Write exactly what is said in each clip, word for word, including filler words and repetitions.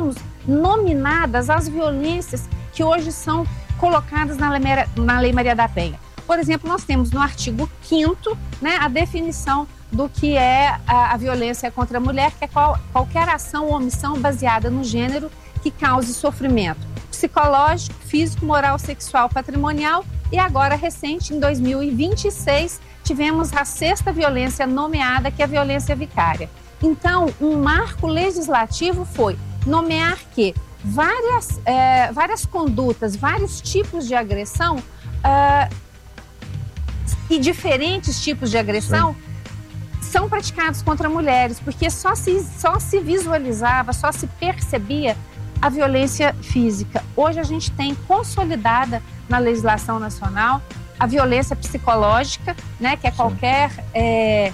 tínhamos nominadas as violências que hoje são colocadas na Lei, na Lei Maria da Penha. Por exemplo, nós temos no artigo quinto, né, a definição do que é a, a violência contra a mulher, que é qual, qualquer ação ou omissão baseada no gênero que cause sofrimento psicológico, físico, moral, sexual, patrimonial. E agora, recente, em dois mil e vinte e seis, tivemos a sexta violência nomeada, que é a violência vicária. Então, um marco legislativo foi nomear que várias, é, várias condutas, vários tipos de agressão uh, e diferentes tipos de agressão Sim. são praticados contra mulheres, porque só se, só se visualizava, só se percebia a violência física. Hoje a gente tem consolidada na legislação nacional a violência psicológica, né, que é qualquer é,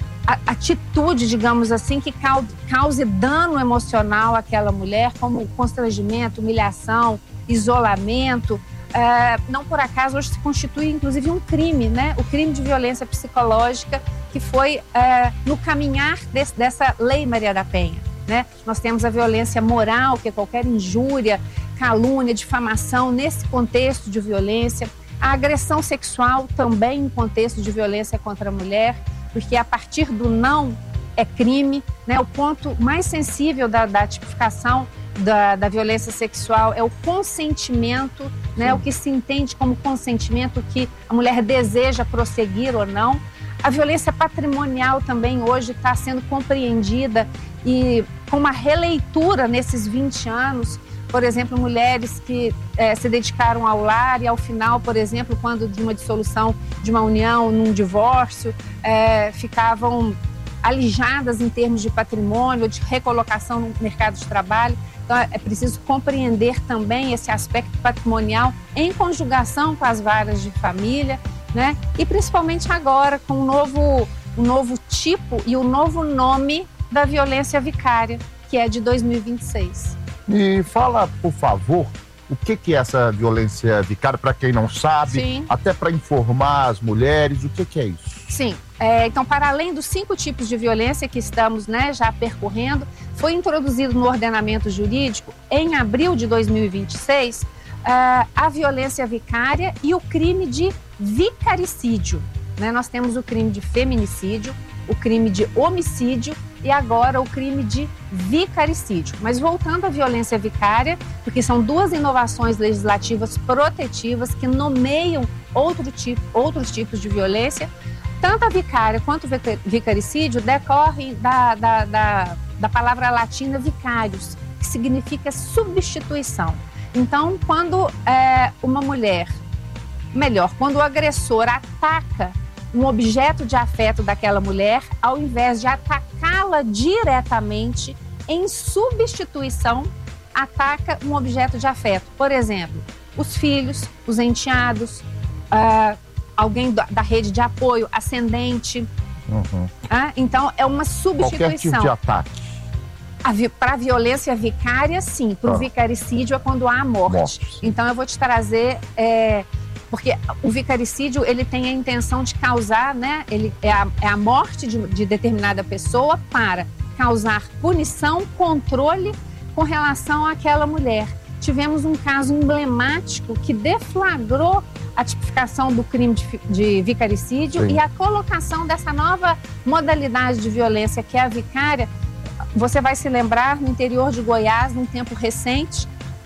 atitude, digamos assim, que cause dano emocional àquela mulher, como constrangimento, humilhação, isolamento. É, não por acaso hoje se constitui inclusive um crime, né? O crime de violência psicológica, que foi é, no caminhar desse, dessa Lei Maria da Penha, né? Nós temos a violência moral, que é qualquer injúria, calúnia, difamação nesse contexto de violência. A agressão sexual também em contexto de violência contra a mulher, porque a partir do não é crime, né? O ponto mais sensível da, da tipificação da, da violência sexual é o consentimento, né? O que se entende como consentimento, que a mulher deseja prosseguir ou não. A violência patrimonial também hoje está sendo compreendida e com uma releitura nesses vinte anos. Por exemplo, mulheres que é, se dedicaram ao lar e ao final, por exemplo, quando de uma dissolução de uma união, num divórcio, é, ficavam alijadas em termos de patrimônio, de recolocação no mercado de trabalho. Então, é preciso compreender também esse aspecto patrimonial em conjugação com as varas de família, né? E principalmente agora com o novo, o novo tipo e o novo nome da violência vicária, que é de dois mil e vinte e seis. Me fala, por favor, o que, que é essa violência vicária, para quem não sabe, Sim. até para informar as mulheres, o que, que é isso? Sim, é, então, para além dos cinco tipos de violência que estamos, né, já percorrendo, foi introduzido no ordenamento jurídico, em abril de dois mil e vinte e seis, uh, a violência vicária e o crime de vicaricídio, né? Nós temos o crime de feminicídio, o crime de homicídio e agora o crime de vicaricídio. Mas voltando à violência vicária, porque são duas inovações legislativas protetivas que nomeiam outro tipo, outros tipos de violência. Tanto a vicária quanto o vicaricídio decorrem da, da, da, da palavra latina vicarius, que significa substituição. Então, quando é, uma mulher, melhor, quando o agressor ataca um objeto de afeto daquela mulher, ao invés de atacá-la diretamente, em substituição, ataca um objeto de afeto. Por exemplo, os filhos, os enteados, uh, alguém da, da rede de apoio, ascendente. Uhum. Ah, então, é uma substituição. Qualquer tipo de ataque. Para a violência vicária, sim. Para o ah. vicaricídio é quando há a morte. morte então, eu vou te trazer... É, porque o vicaricídio, ele tem a intenção de causar, né? Ele é a, é a morte de, de determinada pessoa para causar punição, controle com relação àquela mulher. Tivemos um caso emblemático que deflagrou a tipificação do crime de, de vicaricídio Sim. e a colocação dessa nova modalidade de violência, que é a vicária. Você vai se lembrar, no interior de Goiás, num tempo recente,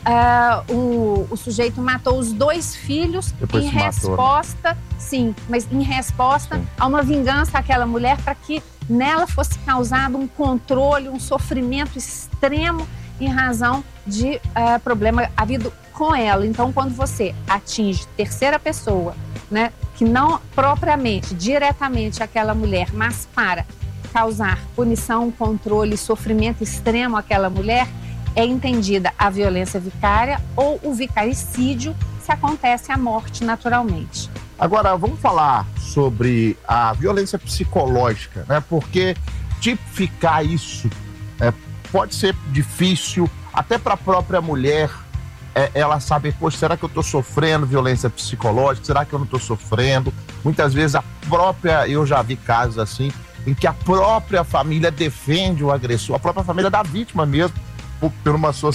Uh, o, o sujeito matou os dois filhos Depois em resposta, matou, né? sim, mas em resposta sim. a uma vingança àquela mulher, para que nela fosse causado um controle, um sofrimento extremo em razão de uh, problema havido com ela. Então, quando você atinge terceira pessoa, né, que não propriamente, diretamente aquela mulher, mas para causar punição, controle, sofrimento extremo àquela mulher, é entendida a violência vicária ou o vicaricídio, se acontece a morte naturalmente. Agora, vamos falar sobre a violência psicológica, né? Porque tipificar isso é, pode ser difícil, até para a própria mulher, é, ela saber, poxa, será que eu estou sofrendo violência psicológica? Será que eu não estou sofrendo? Muitas vezes a própria, eu já vi casos assim, em que a própria família defende o agressor, a própria família da vítima mesmo, por uma